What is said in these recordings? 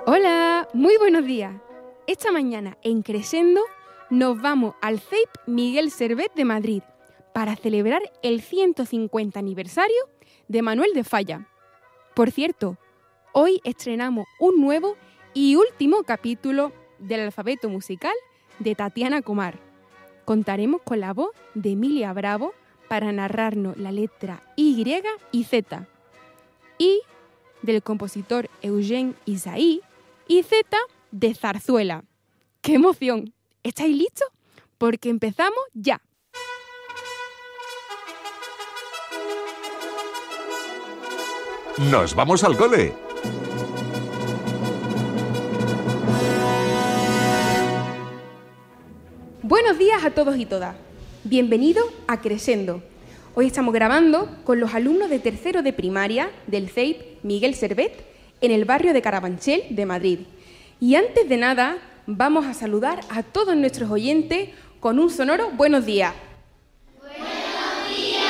Hola, muy buenos días. Esta mañana en Crescendo nos vamos al CEIP Miguel Servet de Madrid para celebrar el 150 aniversario de Manuel de Falla. Por cierto, hoy estrenamos un nuevo y último capítulo del alfabeto musical de Tatiana Comar. Contaremos con la voz de Emilia Bravo para narrarnos la letra Y y Z, y del compositor Eugene Isaí y Z de Zarzuela. ¡Qué emoción! ¿Estáis listos? Porque empezamos ya. ¡Nos vamos al cole! Buenos días a todos y todas. Bienvenidos a Crescendo. Hoy estamos grabando con los alumnos de tercero de primaria del CEIP Miguel Servet en el barrio de Carabanchel de Madrid. Y antes de nada, vamos a saludar a todos nuestros oyentes con un sonoro buenos días. ¡Buenos días!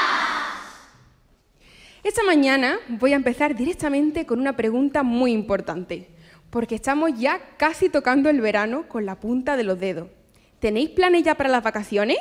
Esta mañana voy a empezar directamente con una pregunta muy importante, porque estamos ya casi tocando el verano con la punta de los dedos. ¿Tenéis planes ya para las vacaciones?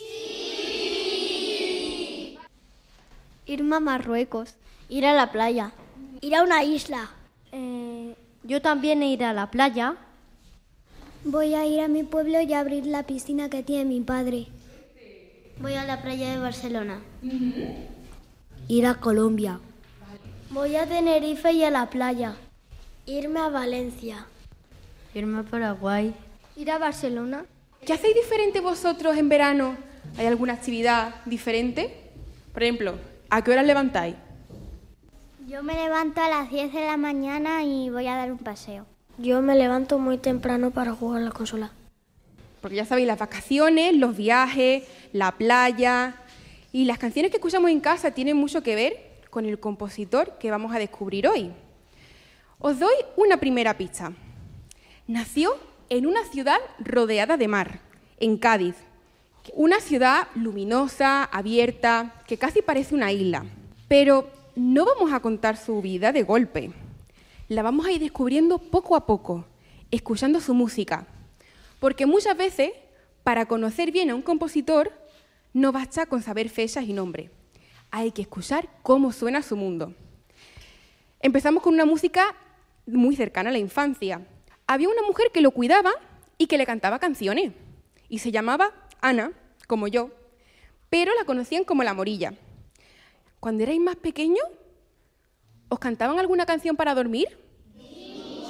¡Sí! Irme a Marruecos, ir a la playa, ir a una isla. Yo también iré a la playa. Voy a ir a mi pueblo y a abrir la piscina que tiene mi padre. Voy a la playa de Barcelona. Ir a Colombia. Voy a Tenerife y a la playa. Irme a Valencia. Irme a Paraguay. Ir a Barcelona. ¿Qué hacéis diferente vosotros en verano? ¿Hay alguna actividad diferente? Por ejemplo, ¿a qué hora levantáis? Yo me levanto a las 10 de la mañana y voy a dar un paseo. Yo me levanto muy temprano para jugar a la consola. Porque ya sabéis, las vacaciones, los viajes, la playa y las canciones que escuchamos en casa tienen mucho que ver con el compositor que vamos a descubrir hoy. Os doy una primera pista. Nació en una ciudad rodeada de mar, en Cádiz. Una ciudad luminosa, abierta, que casi parece una isla. Pero no vamos a contar su vida de golpe. La vamos a ir descubriendo poco a poco, escuchando su música. Porque muchas veces, para conocer bien a un compositor, no basta con saber fechas y nombres. Hay que escuchar cómo suena su mundo. Empezamos con una música muy cercana a la infancia. Había una mujer que lo cuidaba y que le cantaba canciones. Y se llamaba Ana, como yo, pero la conocían como la Morilla. Cuando erais más pequeños, ¿os cantaban alguna canción para dormir? Sí.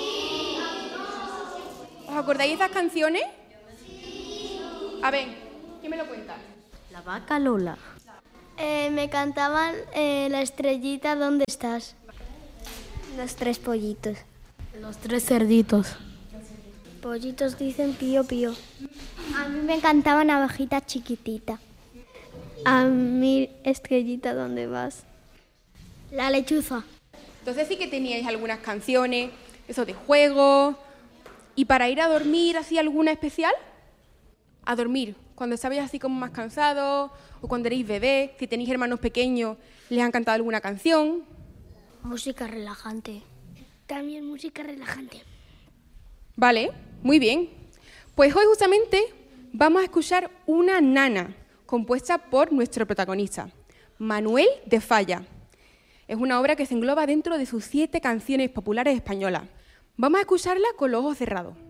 ¿Os acordáis de esas canciones? Sí. A ver, ¿quién me lo cuenta? La vaca Lola. Me cantaban La estrellita, ¿dónde estás? Los 3 pollitos. Los 3 cerditos. Pollitos dicen pío pío. A mí me cantaba Navajita chiquitita. A mí Estrellita, ¿dónde vas? La lechuza. Entonces sí que teníais algunas canciones, eso de juego. ¿Y para ir a dormir, así alguna especial? A dormir, cuando estabais así como más cansados, o cuando erais bebés, si tenéis hermanos pequeños, ¿les han cantado alguna canción? Música relajante. También música relajante. Vale, muy bien. Pues hoy justamente vamos a escuchar una nana compuesta por nuestro protagonista, Manuel de Falla. Es una obra que se engloba dentro de sus 7 canciones populares españolas. Vamos a escucharla con los ojos cerrados.